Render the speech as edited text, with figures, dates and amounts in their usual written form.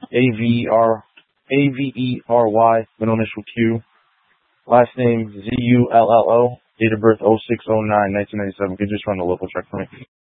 Avery, middle initial Q, last name Zullo, date of birth 06/09/1997. Could you just run the local check for me?